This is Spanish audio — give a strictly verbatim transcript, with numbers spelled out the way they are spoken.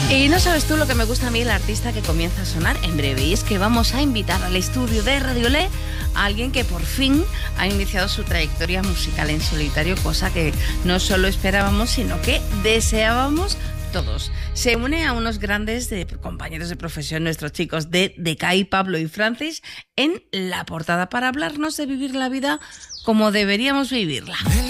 Y no sabes tú lo que me gusta a mí el artista que comienza a sonar en breve. Y es que vamos a invitar al estudio de Radiolé a alguien que por fin ha iniciado su trayectoria musical en solitario, cosa que no solo esperábamos, sino que deseábamos todos. Se une a unos grandes de, compañeros de profesión, nuestros chicos de Decay, Pablo y Francis, en la portada para hablarnos de vivir la vida como deberíamos vivirla.